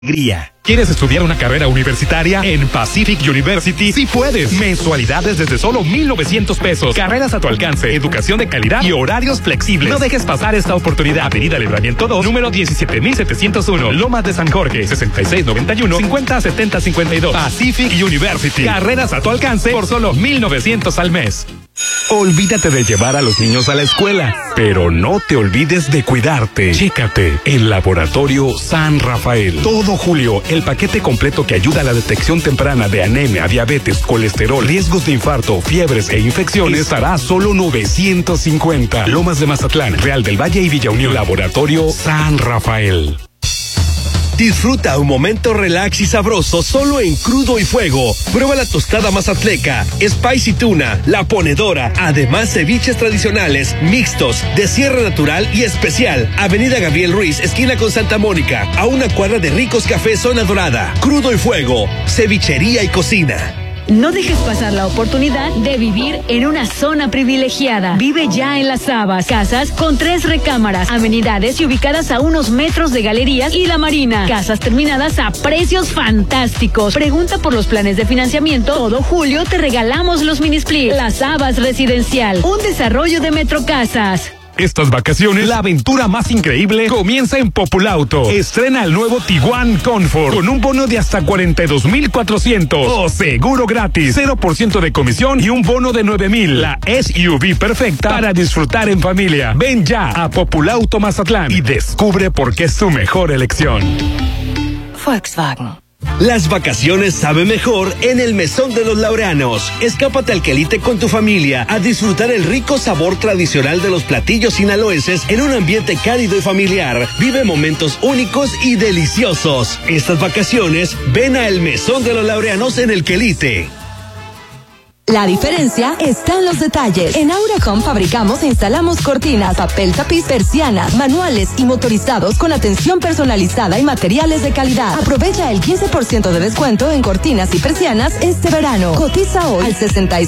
¿Quieres estudiar una carrera universitaria? En Pacific University sí puedes. Mensualidades desde solo 1,900 pesos. Carreras a tu alcance, educación de calidad y horarios flexibles. No dejes pasar esta oportunidad. Avenida Libramiento 2, número 17,701, Lomas de San Jorge, 6691-507052. Pacific University. Carreras a tu alcance por solo 1,900 al mes. Olvídate de llevar a los niños a la escuela, pero no te olvides de cuidarte. Chécate en Laboratorio San Rafael. Todo julio, el paquete completo que ayuda a la detección temprana de anemia, diabetes, colesterol, riesgos de infarto, fiebres e infecciones estará a solo 950. Lomas de Mazatlán, Real del Valle y Villa Unión. Laboratorio San Rafael. Disfruta un momento relax y sabroso solo en Crudo y Fuego. Prueba la tostada mazatleca, spicy tuna, la ponedora, además ceviches tradicionales, mixtos, de sierra natural y especial. Avenida Gabriel Ruiz, esquina con Santa Mónica, a una cuadra de Ricos Café Zona Dorada. Crudo y Fuego, cevichería y cocina. No dejes pasar la oportunidad de vivir en una zona privilegiada. Vive ya en Las Habas. Casas con 3 recámaras, amenidades y ubicadas a unos metros de galerías y la marina. Casas terminadas a precios fantásticos. Pregunta por los planes de financiamiento. Todo julio te regalamos los mini split. Las Habas Residencial, un desarrollo de Metrocasas. Estas vacaciones, la aventura más increíble comienza en Populauto. Estrena el nuevo Tiguan Comfort con un bono de hasta 42,400 o seguro gratis, 0% de comisión y un bono de 9,000. La SUV perfecta para disfrutar en familia. Ven ya a Populauto Mazatlán y descubre por qué es tu mejor elección. Volkswagen. Las vacaciones saben mejor en el Mesón de los Laureanos. Escápate al Quelite con tu familia a disfrutar el rico sabor tradicional de los platillos sinaloenses en un ambiente cálido y familiar. Vive momentos únicos y deliciosos. Estas vacaciones, ven a el Mesón de los Laureanos en el Quelite. La diferencia está en los detalles. En Aura Home fabricamos e instalamos cortinas, papel tapiz, persianas, manuales y motorizados con atención personalizada y materiales de calidad. Aprovecha el 15% de descuento en cortinas y persianas este verano. Cotiza hoy al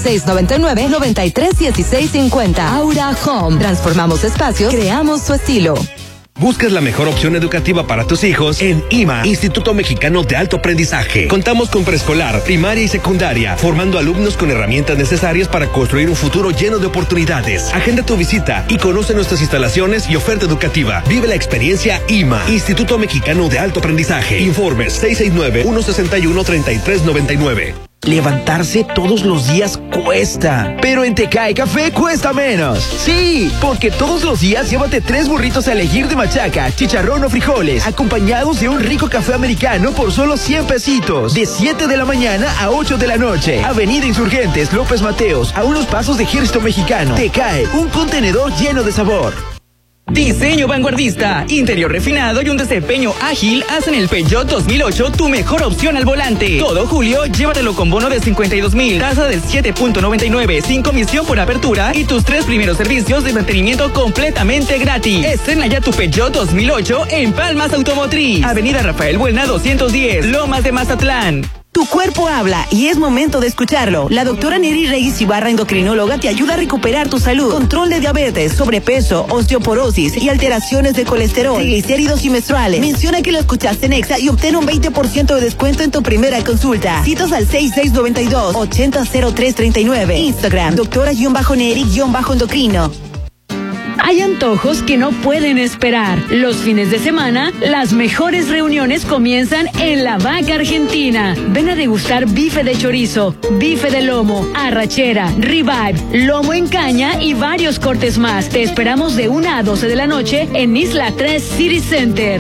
6699-931650. Aura Home. Transformamos espacios, creamos su estilo. Buscas la mejor opción educativa para tus hijos en IMA, Instituto Mexicano de Alto Aprendizaje. Contamos con preescolar, primaria y secundaria, formando alumnos con herramientas necesarias para construir un futuro lleno de oportunidades. Agenda tu visita y conoce nuestras instalaciones y oferta educativa. Vive la experiencia IMA, Instituto Mexicano de Alto Aprendizaje. Informes 669-161-3399. Levantarse todos los días cuesta, pero en Tecae Café cuesta menos. Sí, porque todos los días llévate 3 burritos a elegir de machaca, chicharrón o frijoles, acompañados de un rico café americano por solo 100 pesitos. De 7 de la mañana a 8 de la noche. Avenida Insurgentes, López Mateos, a unos pasos de Ejército Mexicano. Tecae, un contenedor lleno de sabor. Diseño vanguardista, interior refinado y un desempeño ágil hacen el Peugeot 2008 tu mejor opción al volante. Todo julio, llévatelo con bono de 52,000, tasa del 7.99, sin comisión por apertura y tus 3 primeros servicios de mantenimiento completamente gratis. Estrena ya tu Peugeot 2008 en Palmas Automotriz, Avenida Rafael Buelna 210, Lomas de Mazatlán. Tu cuerpo habla y es momento de escucharlo. La doctora Neri Reyes Ibarra, endocrinóloga, te ayuda a recuperar tu salud. Control de diabetes, sobrepeso, osteoporosis y alteraciones de colesterol, triglicéridos y menstruales. Menciona que lo escuchaste en Exa y obtén un 20% de descuento en tu primera consulta. Citas al 6692-800339. Instagram, doctora-Neri-endocrino. Hay antojos que no pueden esperar. Los fines de semana, las mejores reuniones comienzan en La Vaca Argentina. Ven a degustar bife de chorizo, bife de lomo, arrachera, ribeye, lomo en caña y varios cortes más. Te esperamos de 1 a 12 de la noche en Isla 3 City Center.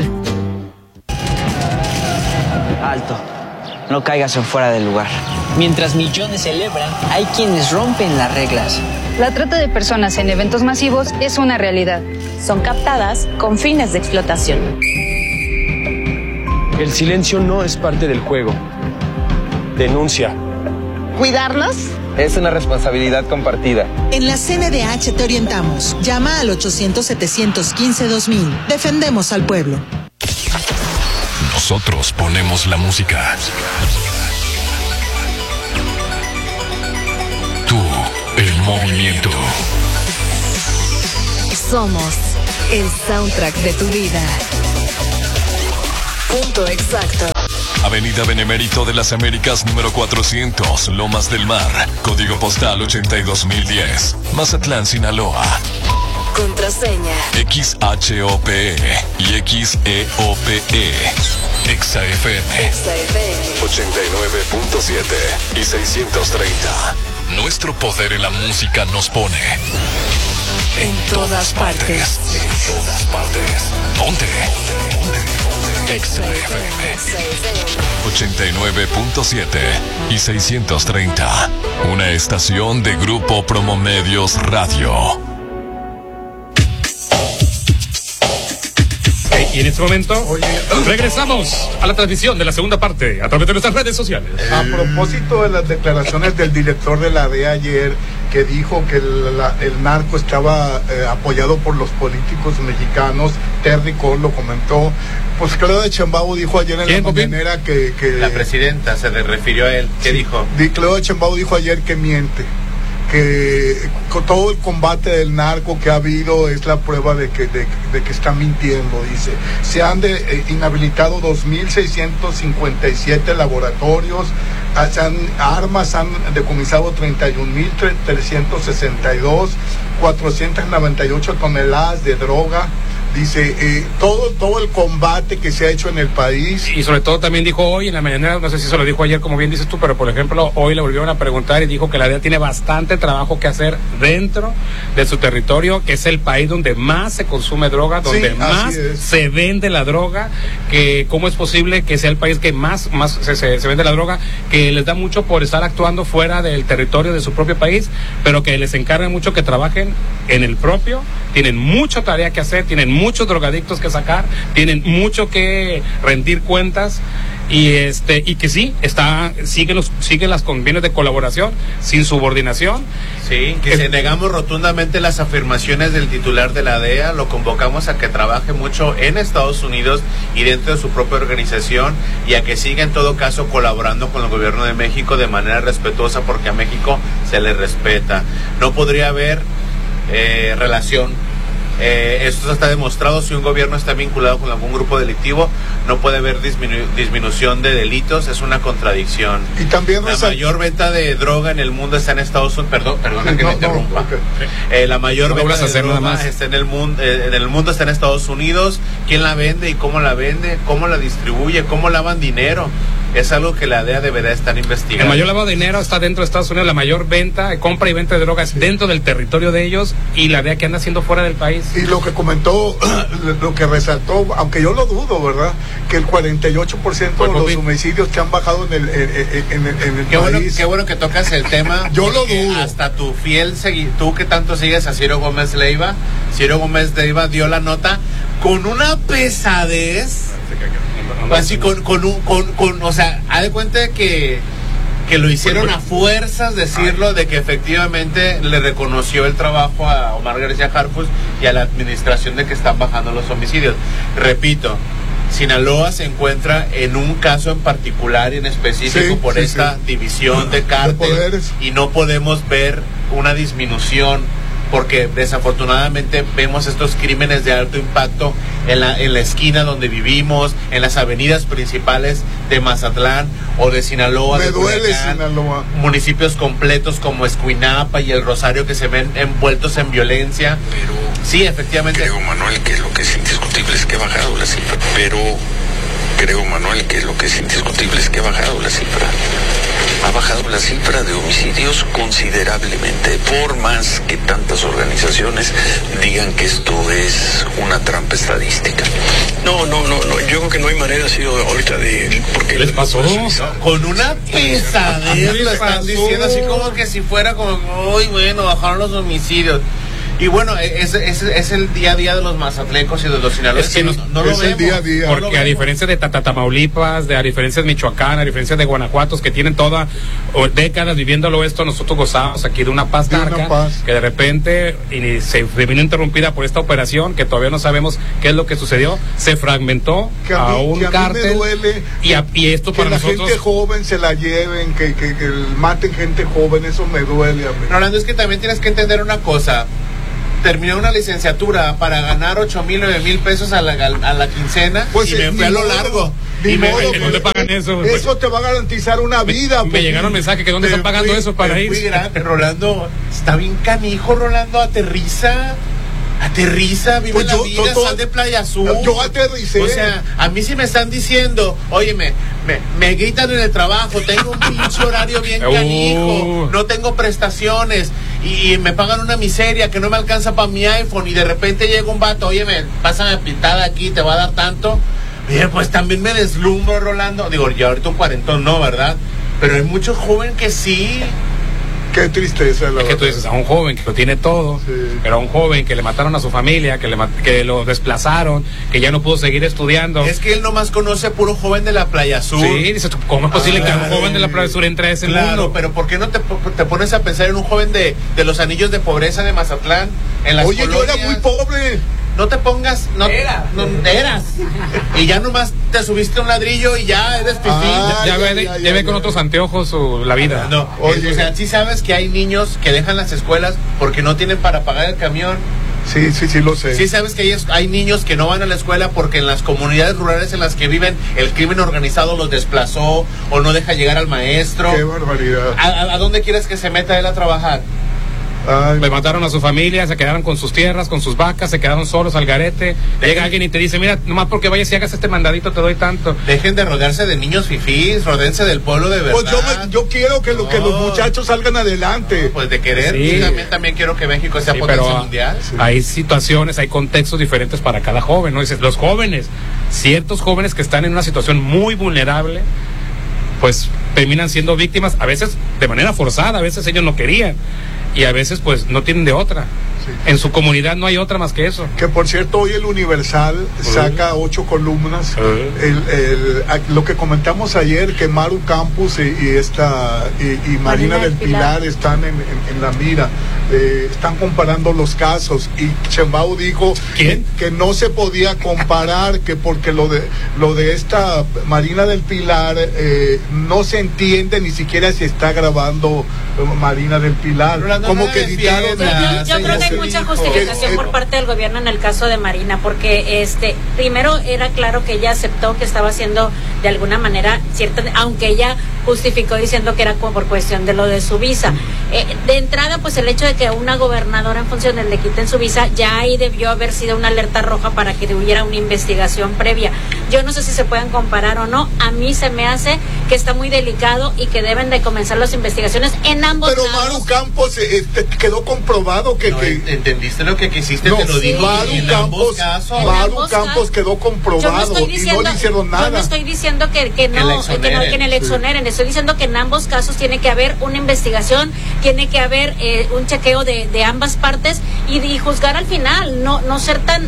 Alto, no caigas en fuera del lugar. Mientras millones celebran, hay quienes rompen las reglas. La trata de personas en eventos masivos es una realidad. Son captadas con fines de explotación. El silencio no es parte del juego. Denuncia. ¿Cuidarlos? Es una responsabilidad compartida. En la CNDH te orientamos. Llama al 800-715-2000. Defendemos al pueblo. Nosotros ponemos la música. Tú, el movimiento. Somos el soundtrack de tu vida. punto exacto. Avenida Benemérito de las Américas número 400, Lomas del Mar, código postal 82010, Mazatlán, Sinaloa. Contraseña XHOPE y XEOPE. XFM 89.7 y 630. Nuestro poder en la música nos pone en todas partes. En todas partes. Ponte. XFM 89.7 y 630. Una estación de Grupo Promomedios Radio. Y en este momento regresamos a la transmisión de la segunda parte a través de nuestras redes sociales. A propósito de las declaraciones del director de la DEA ayer, que dijo que el narco estaba apoyado por los políticos mexicanos, Terry Cole lo comentó, pues Claudia Sheinbaum dijo ayer en la mañanera que... La presidenta se le refirió a él. ¿Qué dijo? Claudia Sheinbaum dijo ayer que miente, que con todo el combate del narco que ha habido es la prueba de que está mintiendo, dice. Se han inhabilitado 2.657 laboratorios, armas han decomisado 31.362, 498 toneladas de droga. Dice, todo el combate que se ha hecho en el país. Y sobre todo también dijo hoy en la mañana, no sé si se lo dijo ayer como bien dices tú, pero por ejemplo hoy le volvieron a preguntar y dijo que la DEA tiene bastante trabajo que hacer dentro de su territorio, que es el país donde más se consume droga, donde más se vende la droga, que cómo es posible que sea el país que más se vende la droga, que les da mucho por estar actuando fuera del territorio de su propio país, pero que les encargan mucho que trabajen en el propio, tienen mucha tarea que hacer, tienen muchos drogadictos que sacar, tienen mucho que rendir cuentas y que sí, siguen las convenios de colaboración sin subordinación. Sí, que se negamos rotundamente las afirmaciones del titular de la DEA, lo convocamos a que trabaje mucho en Estados Unidos y dentro de su propia organización y a que siga en todo caso colaborando con el gobierno de México de manera respetuosa, porque a México se le respeta. No podría haber relación. Esto está demostrado. Si un gobierno está vinculado con algún grupo delictivo, no puede haber disminución de delitos. Es una contradicción. Y también la mayor venta de droga en el mundo está en Estados Unidos. Perdona que me interrumpa. Okay. La mayor venta de droga está en el mundo está en Estados Unidos. ¿Quién la vende y cómo la vende? ¿Cómo la distribuye? ¿Cómo lavan dinero? Es algo que la DEA deberá estar investigando. El mayor lavado de dinero está dentro de Estados Unidos, la mayor compra y venta de drogas dentro del territorio de ellos, y la DEA que anda haciendo fuera del país. Y lo que comentó, lo que resaltó, aunque yo lo dudo, ¿verdad? Que el 48% de los homicidios que han bajado en el país. Qué bueno que tocas el tema. Yo lo dudo. Hasta tu fiel tú que tanto sigues a Ciro Gómez Leiva dio la nota con una pesadez. Así o sea, haz de cuenta que lo hicieron a fuerzas decirlo, de que efectivamente le reconoció el trabajo a Omar García Harfuch y a la administración de que están bajando los homicidios. Repito, Sinaloa se encuentra en un caso en particular y en específico por esta división de cártel, y no podemos ver una disminución, porque desafortunadamente vemos estos crímenes de alto impacto en la esquina donde vivimos, en las avenidas principales de Mazatlán o de Sinaloa. Me duele Sinaloa. Municipios completos como Escuinapa y El Rosario que se ven envueltos en violencia. Pero sí, efectivamente. Creo, Manuel, que lo que es indiscutible es que ha bajado la cifra. Ha bajado la cifra de homicidios considerablemente, por más que tantas organizaciones digan que esto es una trampa estadística. No, yo creo que no hay manera así ahorita de... ¿Qué les pasó? Con una pesadez lo están diciendo, así como que si fuera como, uy, bueno, bajaron los homicidios. Y bueno, es el día a día de los mazatlecos y de los sinaloenses. Es que no lo vemos. Día a día. Porque a diferencia de Tamaulipas, a diferencia de Michoacán, a diferencia de Guanajuato, que tienen toda décadas viviéndolo esto, nosotros gozamos aquí de una paz narca, que de repente se vino interrumpida por esta operación, que todavía no sabemos qué es lo que sucedió. Se fragmentó a un cártel. Me duele y esto para nosotros... Que la gente joven se la lleven, que maten gente joven, eso me duele a mí. Rolando, es que también tienes que entender una cosa. terminé una licenciatura para ganar 8,000, 9,000 pesos a la quincena, pues y me fui a lo largo. Y ¿dónde pagan eso? Eso te va a garantizar una vida. Me llegaron mensajes que dónde están pagando eso para ir. Rolando, está bien canijo, Rolando, aterriza, vive pues la vida, sal de Playa Azul. Yo aterricé. O sea, a mí sí me están diciendo, oye, me gritan en el trabajo, tengo un pinche horario bien canijo, no tengo prestaciones, y me pagan una miseria que no me alcanza para mi iPhone, y de repente llega un vato, oye, pásame pintada aquí, te va a dar tanto. Bien, pues también me deslumbro, Rolando. Digo, ya ahorita un cuarentón no, ¿verdad? Pero hay muchos jóvenes que sí. Qué tristeza, es que tú dices, a un joven que lo tiene todo, sí, pero a un joven que le mataron a su familia, que lo desplazaron, que ya no pudo seguir estudiando. Es que él nomás conoce puro joven de la Playa Sur. Sí, dices, ¿cómo es posible que un joven de la Playa Sur entre a ese mundo? Pero ¿por qué no te pones a pensar en un joven de los anillos de pobreza de Mazatlán? En las colonias? Yo era muy pobre. No te pongas, eras. Y ya nomás te subiste a un ladrillo y ya eres fifí. Ya ve con otros anteojos la vida. No, o sea, sí sabes que hay niños que dejan las escuelas porque no tienen para pagar el camión. Sí, lo sé. Sí sabes que hay niños que no van a la escuela porque en las comunidades rurales en las que viven el crimen organizado los desplazó o no deja llegar al maestro. Qué barbaridad. ¿A dónde quieres que se meta él a trabajar? Le mataron a su familia, se quedaron con sus tierras, con sus vacas, se quedaron solos al garete. Llega alguien y te dice, mira, nomás porque vayas y hagas este mandadito te doy tanto. Dejen de rodearse de niños fifís, rodéense del pueblo de verdad. Pues yo quiero que los muchachos salgan adelante. Pues de querer, sí. También quiero que México sea potencia mundial. Sí. Hay situaciones, hay contextos diferentes para cada joven, ¿no? Dices, los jóvenes, ciertos jóvenes que están en una situación muy vulnerable, pues terminan siendo víctimas, a veces de manera forzada, a veces ellos no querían. Y a veces pues no tienen de otra. Sí. En su comunidad no hay otra más que eso. Que por cierto hoy el Universal saca 8 columnas. Lo que comentamos ayer, que Maru Campos y Marina del Pilar están en la mira. Están comparando los casos y Sheinbaum dijo que no se podía comparar, que porque lo de esta Marina del Pilar no se entiende ni siquiera si está grabando Marina del Pilar. Como que editaron. Yo creo que hay mucha justificación por parte del gobierno en el caso de Marina, porque primero era claro que ella aceptó que estaba haciendo de alguna manera cierta, aunque ella justificó diciendo que era por cuestión de lo de su visa. De entrada, pues el hecho de que una gobernadora en funciones le quiten su visa, ya ahí debió haber sido una alerta roja para que hubiera una investigación previa. Yo no sé si se pueden comparar o no. A mí se me hace que está muy delicado y que deben de comenzar las investigaciones en ambos lados. Pero Maru Campos quedó comprobado que... ¿Entendiste lo que quisiste? Te lo digo. Maru Campos quedó comprobado y no le hicieron nada. Yo no estoy diciendo que en el exoneren. Estoy diciendo que en ambos casos tiene que haber una investigación, tiene que haber un chequeo de ambas partes y juzgar al final, no ser tan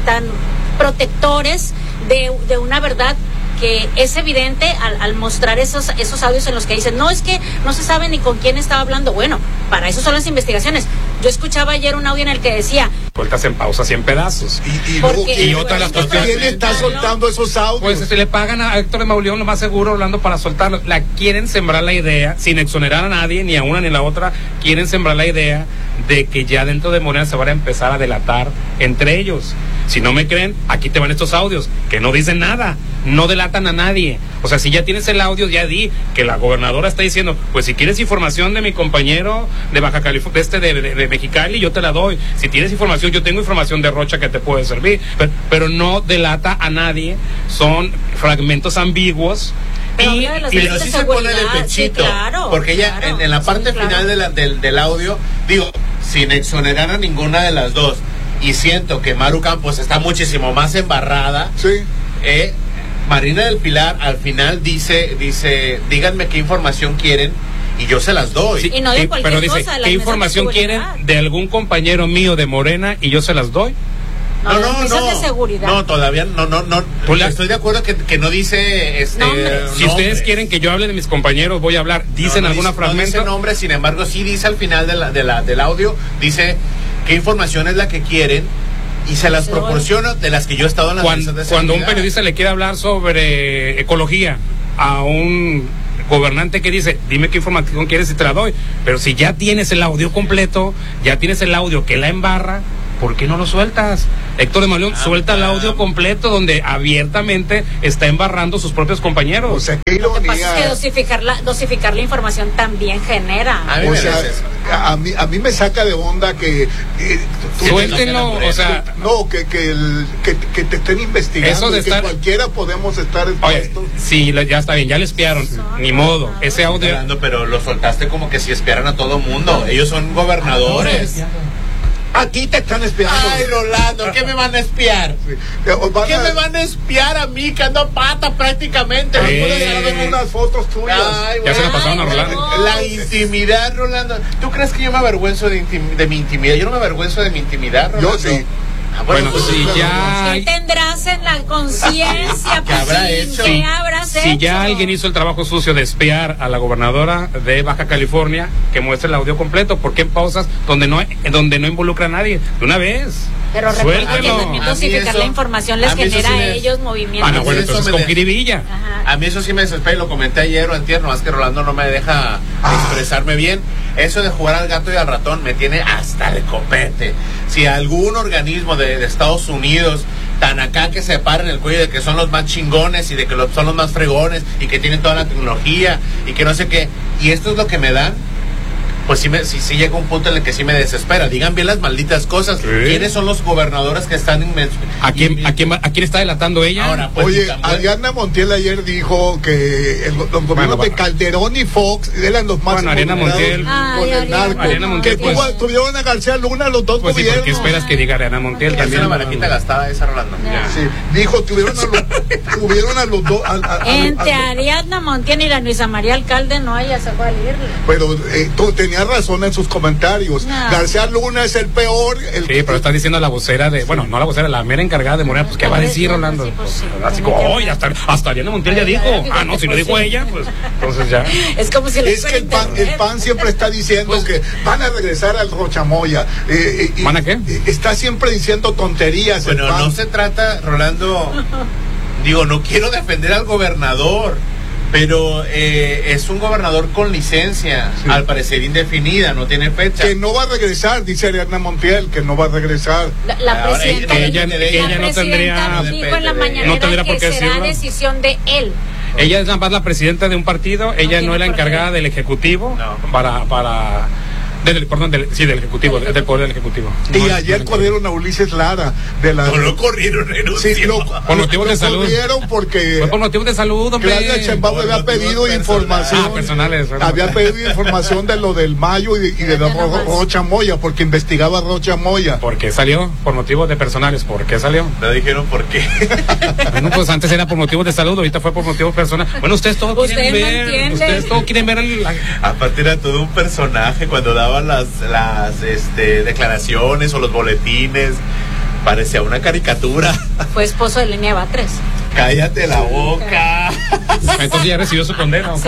protectores de una verdad que es evidente al mostrar esos audios en los que dicen, no, es que no se sabe ni con quién estaba hablando. Bueno, para eso son las investigaciones. Yo escuchaba ayer un audio en el que decía, sueltas en pausas y en pedazos. Y otra de las cuestiones. ¿Quién está soltando esos audios? Pues se le pagan a Héctor de Mauleón lo más seguro, Orlando, para soltarlo. Quieren sembrar la idea, sin exonerar a nadie, ni a una ni a la otra, quieren sembrar la idea de que ya dentro de Morena se van a empezar a delatar entre ellos. Si no me creen, aquí te van estos audios, que no dicen nada, no delatan a nadie. O sea, si ya tienes el audio, ya di que la gobernadora está diciendo, pues si quieres información de mi compañero de Baja California, de Mexicali, yo te la doy. Si tienes información, yo tengo información de Rocha que te puede servir, pero no delata a nadie, son fragmentos ambiguos. Pero sí se pone de pechito, sí, claro, porque ella en la parte final del audio, digo, sin exonerar a ninguna de las dos, y siento que Maru Campos está muchísimo más embarrada. Sí. Marina del Pilar al final dice, díganme qué información quieren y yo se las doy. Sí, y no de cualquier pero dice, cosa, ¿qué información quieren de algún compañero mío de Morena y yo se las doy? No. De seguridad. No, todavía no. Estoy de acuerdo que no dice si ustedes quieren que yo hable de mis compañeros, voy a hablar. ¿Dicen alguna fragmento? No dice nombre, sin embargo, sí dice al final del audio, dice qué información es la que quieren y se las proporciono de las que yo he estado en las mesas de seguridad. Cuando un periodista le quiere hablar sobre ecología a un gobernante que dice, dime qué información quieres y te la doy, pero si ya tienes el audio completo, ya tienes el audio que la embarra, ¿por qué no lo sueltas? Héctor de Mauleón suelta el audio completo donde abiertamente está embarrando sus propios compañeros. O sea, qué Lo que ironía. pasa es que dosificar la información también genera. O sea, a mí me saca de onda que suéltenlo, o sea, no, que te estén investigando, eso de que estar, cualquiera podemos estar expuestos. Sí, ya está bien, ya le espiaron, ni modo, ese audio. Pero lo soltaste como que si espiaran a todo mundo. Ellos son gobernadores. Aquí te están espiando. Ay, Rolando, ¿qué me van a espiar? Sí. ¿Qué me van a espiar a mí, que ando a pata prácticamente? Sí. Ver unas fotos tuyas. Ay, ya se la pasaron a Rolando. La intimidad, Rolando. ¿Tú crees que yo me avergüenzo de mi intimidad? Yo no me avergüenzo de mi intimidad, Rolando. Yo sí. Bueno, pues si ya... ¿Qué tendrás en la conciencia? ¿Qué habrá hecho? ¿Qué habrás hecho? Si ya alguien hizo el trabajo sucio de espiar a la gobernadora de Baja California, que muestre el audio completo. ¿Por qué en pausas donde no involucra a nadie? De una vez. Pero recuerda que también dosificar la información les genera a ellos movimientos. Ah, no, bueno, entonces con jiribilla. A mí eso sí me desespera y lo comenté ayer o antier, nomás que Rolando no me deja expresarme bien. Eso de jugar al gato y al ratón me tiene hasta de copete. Si algún organismo de Estados Unidos tan acá que se paran el cuello de que son los más chingones y de que son los más fregones y que tienen toda la tecnología y que no sé qué, y esto es lo que me dan, pues sí llega un punto en el que sí me desespera. Digan bien las malditas cosas. ¿Sí? ¿Quiénes son los gobernadores que están ¿A quién está delatando ella? Ahora, pues, oye, Ariana Montiel ayer dijo que los gobiernos de Calderón y Fox eran los más Ariana Montiel con el narco. Ariana Montiel, que tuvieron a García Luna los dos pues gobiernos. Sí, ¿por qué esperas que diga Ariana Montiel? También la barajita gastada esa, Rolando. Sí, dijo, tuvieron a los dos. Entre Ariadna Montiel y la Luisa María Alcalde no hay a cuál ir. Pero tú tenías razón en sus comentarios. No. García Luna es el peor. Sí, pero está diciendo la vocera de, bueno, no la vocera, la mera encargada de Morena, pues ¿qué va a decir, Rolando? Sí, pues, sí, así como, oye, hasta Ariana Montiel ya dijo. Ah, no, si lo dijo ella, pues entonces ya. Es como si es que el PAN siempre está diciendo que van a regresar al Rochamoya. ¿Van a qué? Está siempre diciendo tonterías. Bueno, no se trata, Rolando, digo, no quiero defender al gobernador, pero es un gobernador con licencia, sí, al parecer indefinida, no tiene fecha. Que no va a regresar, dice Ariana Montiel, que no va a regresar. La presidenta ella no tendría, dijo en la mañanera que será decisión de él. Ella es nada más la presidenta de un partido, ella no es la encargada del Ejecutivo para del Ejecutivo, del Poder del Ejecutivo. Y ayer corrieron a Ulises Lara de la... No lo corrieron, renunció. Sí, por motivos de salud. Corrieron porque... Fue por motivos de salud, hombre. Claudia Sheinbaum había pedido información. Personales. Había pedido información de lo del Mayo y de Rocha Moya, porque investigaba a Rocha Moya. ¿Por qué salió? Por motivos de personales. ¿Por qué salió? No dijeron por qué. Bueno, pues antes era por motivos de salud, ahorita fue por motivos personales. Bueno, ustedes todos quieren ver. Ustedes todos quieren ver Aparte era todo un personaje cuando daba las declaraciones o los boletines, parecía una caricatura. Fue esposo de Lenia Batres. Cállate la boca. Entonces ya recibió su condena. No.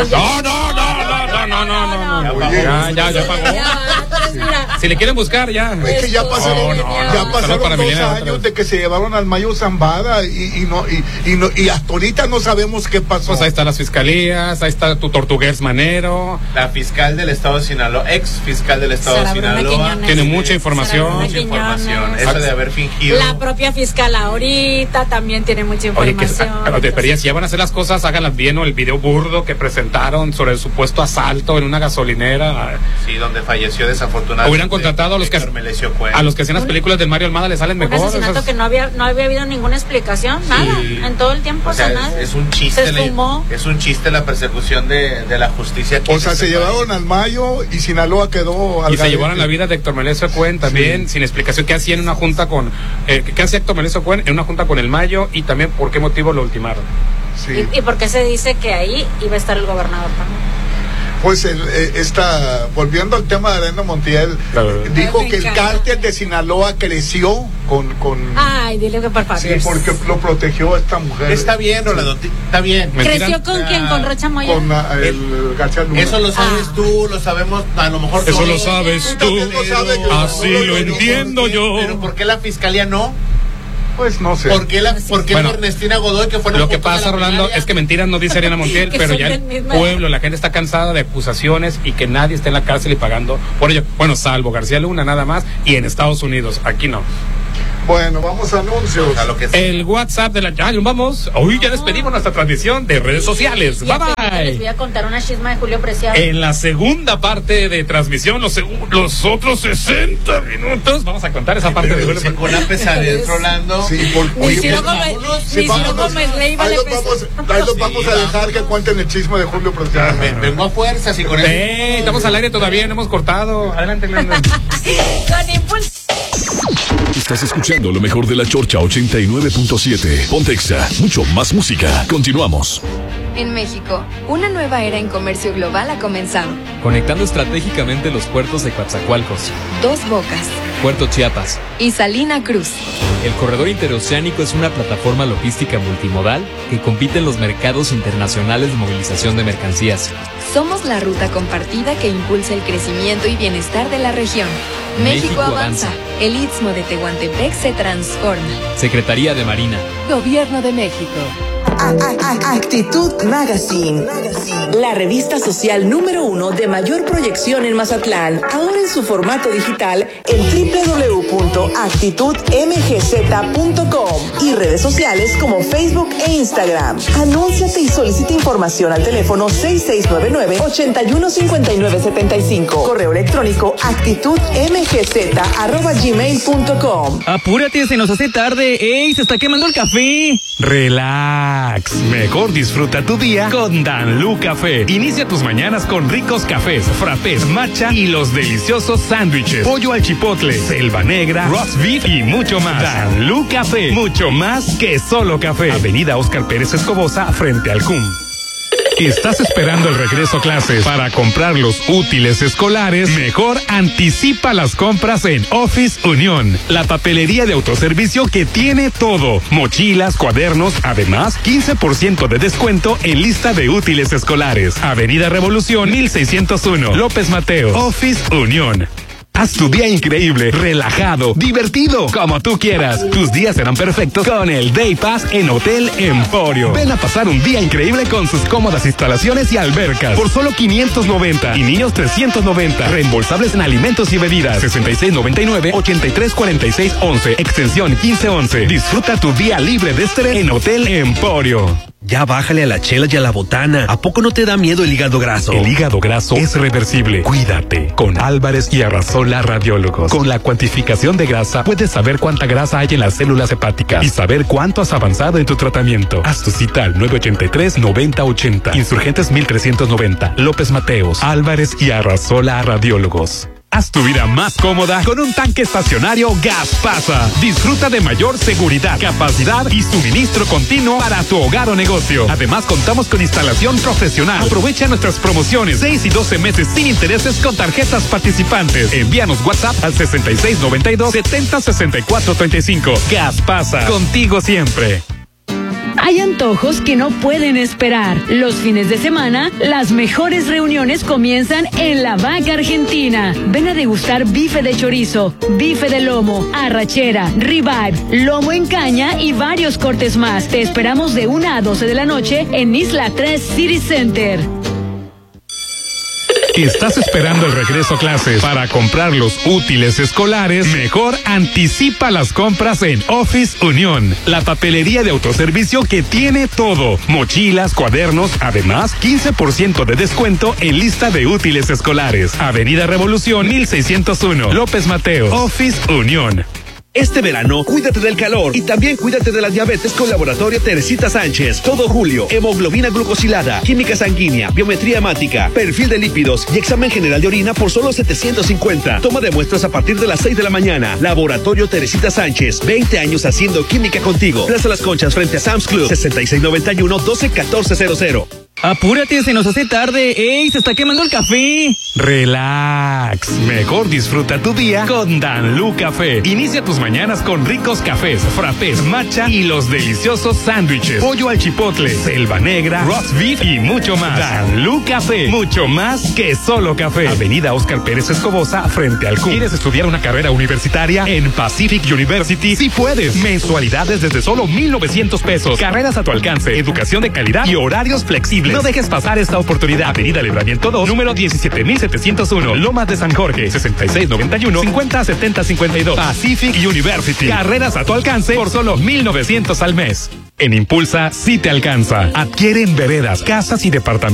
Ya pagó. Si le quieren buscar, ya. Es que ya pasaron 2 años de que se llevaron al Mayo Zambada y hasta ahorita no sabemos qué pasó. Pues ahí están las fiscalías, ahí está tu tortugués Manero. La fiscal del estado de Sinaloa, ex fiscal del estado de Sinaloa. Tiene mucha información. Eso de haber fingido. La propia fiscal ahorita también tiene mucha información. Si ya van a hacer las cosas, háganlas bien, o el video burdo que presentaron sobre el supuesto asalto en una gasolinera. Sí, donde falleció desafortunadamente. Hubieran contratado a los que hacían las películas de Mario Almada, les salen mejor. Un asesinato que no había habido ninguna explicación, nada, en todo el tiempo. Nada. Es un chiste. Es un chiste la persecución de la justicia. O sea, se llevaron al Mayo y Sinaloa quedó al y se llevaron la vida de Héctor Melesio Cuen también, sin explicación. ¿Qué hacía en una junta con qué hacía Héctor Melesio Cuen en una junta con el Mayo, y también por qué motivo lo ultimaron? Sí. ¿Y por qué se dice que ahí iba a estar el gobernador también? Pues volviendo al tema de Ariana Montiel, dijo que el cártel de Sinaloa creció con... Ay, dile que por favor. Sí, porque lo protegió a esta mujer. Está bien, Rolando, está bien. ¿Creció con quién? ¿Con Rocha Moya? Con el García Luna. Eso lo sabes tú, lo sabemos, a lo mejor eso lo sabes tú, así lo entiendo yo. Pero ¿por qué la fiscalía no? Pues no sé. ¿Por qué Ernestina Godoy, que fue lo que pasa, Rolando, es que mentiras no dice Ariana Montiel, pero ya el pueblo, la gente está cansada de acusaciones y que nadie esté en la cárcel y pagando por ello. Bueno, salvo García Luna nada más, y en Estados Unidos, aquí no. Bueno, vamos a anuncios. El WhatsApp de la... vamos. Hoy ya despedimos nuestra transmisión de redes sociales. Bye, bye. Les voy a contar una chisma de Julio Preciado. En la segunda parte de transmisión, los otros 60 minutos, vamos a contar esa parte de Julio Preciado. Con la pesadez, Rolando. Sí, ahí los vamos a dejar que cuenten el chisme de Julio Preciado. Vengo a fuerzas y con eso. Estamos al aire todavía, no hemos cortado. Adelante, Glenda. Con impulso. Estás escuchando lo mejor de la Chorcha 89.7. Pontexa, mucho más música. Continuamos. En México, una nueva era en comercio global ha comenzado. Conectando estratégicamente los puertos de Coatzacoalcos, Dos Bocas, Puerto Chiapas y Salina Cruz. El corredor interoceánico es una plataforma logística multimodal que compite en los mercados internacionales de movilización de mercancías. Somos la ruta compartida que impulsa el crecimiento y bienestar de la región. México avanza. El Istmo de Tehuantepec se transforma. Secretaría de Marina. Gobierno de México. Actitud Magazine, la revista social número 1 de mayor proyección en Mazatlán, ahora en su formato digital en www.actitudmgz.com y redes sociales como Facebook e Instagram. Anúnciate y solicita información al teléfono 6699-815975. Correo electrónico actitudmgz@gmail.com. Apúrate, se nos hace tarde. ¡Ey, se está quemando el café! Relax. Mejor disfruta tu día con Danlú Café. Inicia tus mañanas con ricos cafés, frappés, matcha y los deliciosos sándwiches, pollo al chipotle, selva negra, roast beef y mucho más. Danlú Café, mucho más que solo café. Avenida Óscar Pérez Escobosa, frente al CUM. ¿Estás esperando el regreso a clases para comprar los útiles escolares? Mejor anticipa las compras en Office Unión, la papelería de autoservicio que tiene todo: mochilas, cuadernos, además 15% de descuento en lista de útiles escolares. Avenida Revolución 1601, López Mateos. Office Unión. Haz tu día increíble, relajado, divertido, como tú quieras. Tus días serán perfectos con el Day Pass en Hotel Emporio. Ven a pasar un día increíble con sus cómodas instalaciones y albercas por solo 590 y niños 390. Reembolsables en alimentos y bebidas. 6699-834611, extensión 1511. Disfruta tu día libre de estrés en Hotel Emporio. Ya bájale a la chela y a la botana. ¿A poco no te da miedo el hígado graso? El hígado graso es reversible. Cuídate con Álvarez y Arrasola Radiólogos. Con la cuantificación de grasa puedes saber cuánta grasa hay en las células hepáticas y saber cuánto has avanzado en tu tratamiento. Haz tu cita al 983-9080. Insurgentes 1390. López Mateos. Álvarez y Arrasola Radiólogos. Haz tu vida más cómoda con un tanque estacionario Gaspasa. Disfruta de mayor seguridad, capacidad y suministro continuo para tu hogar o negocio. Además, contamos con instalación profesional. Aprovecha nuestras promociones 6 y 12 meses sin intereses con tarjetas participantes. Envíanos WhatsApp al 6692-706435. Gaspasa, contigo siempre. Hay antojos que no pueden esperar. Los fines de semana, las mejores reuniones comienzan en La Vaca Argentina. Ven a degustar bife de chorizo, bife de lomo, arrachera, ribeye, lomo en caña y varios cortes más. Te esperamos de 1 a 12 de la noche en Isla 3 City Center. ¿Estás esperando el regreso a clases para comprar los útiles escolares? Mejor anticipa las compras en Office Unión, la papelería de autoservicio que tiene todo: mochilas, cuadernos, además 15% de descuento en lista de útiles escolares. Avenida Revolución 1601, López Mateos. Office Unión. Este verano, cuídate del calor y también cuídate de la diabetes con Laboratorio Teresita Sánchez. Todo julio, hemoglobina glucosilada, química sanguínea, biometría hemática, perfil de lípidos y examen general de orina por solo 750. Toma de muestras a partir de las 6 de la mañana. Laboratorio Teresita Sánchez, 20 años haciendo química contigo. Plaza Las Conchas frente a Sam's Club, 6691-121400. Apúrate, se nos hace tarde. ¡Ey, se está quemando el café! Relax. Mejor disfruta tu día con Danlú Café. Inicia tus mañanas con ricos cafés, frappés, matcha y los deliciosos sándwiches. Pollo al chipotle, selva negra, roast beef y mucho más. Danlú Café. Mucho más que solo café. Avenida Óscar Pérez Escobosa, frente al CUM. ¿Quieres estudiar una carrera universitaria? En Pacific University sí puedes. Mensualidades desde solo 1,900 pesos. Carreras a tu alcance, educación de calidad y horarios flexibles. No dejes pasar esta oportunidad. Avenida Libramiento 2, número 17,701. Lomas de San Jorge, 6691-507052. Pacific University. Carreras a tu alcance por solo 1,900 al mes. En Impulsa sí te alcanza. Adquiere en veredas, casas y departamentos